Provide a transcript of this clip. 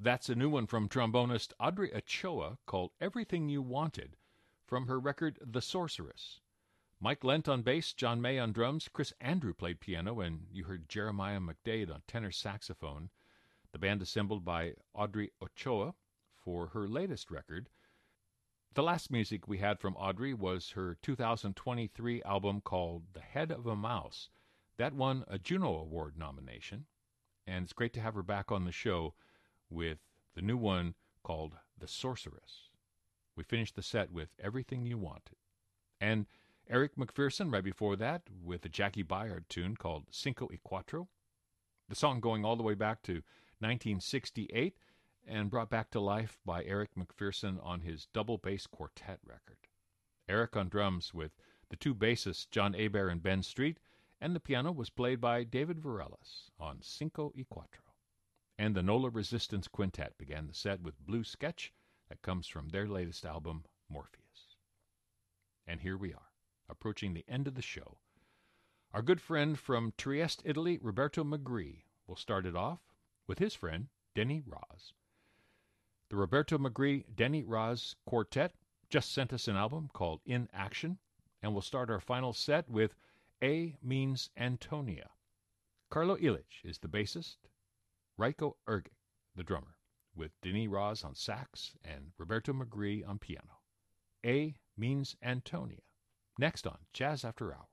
That's a new one from trombonist Audrey Ochoa called Everything You Wanted from her record The Sorceress. Mike Lent on bass, John May on drums, Chris Andrew played piano, and you heard Jeremiah McDade on tenor saxophone. The band assembled by Audrey Ochoa for her latest record. The last music we had from Audrey was her 2023 album called The Head of a Mouse. That won a Juno Award nomination, and it's great to have her back on the show with the new one called The Sorceress. We finished the set with Everything You Wanted. And Eric McPherson right before that with a Jackie Byard tune called Cinco y Cuatro. The song going all the way back to 1968 and brought back to life by Eric McPherson on his double bass quartet record. Eric on drums with the two bassists John Hebert and Ben Street, and the piano was played by David Varelas on Cinco y Cuatro. And the Nola Resistance Quintet began the set with Blue Sketch that comes from their latest album, Morpheus. And here we are, approaching the end of the show. Our good friend from Trieste, Italy, Roberto Magri, will start it off with his friend, Denny Roz. The Roberto Magri Denny Roz Quartet just sent us an album called In Action, and we'll start our final set with A Means Antonia. Carlo Illich is the bassist, Raiko Ergic, the drummer, with Denny Roz on sax and Roberto Magri on piano. A Means Antonia, next on Jazz After Hours.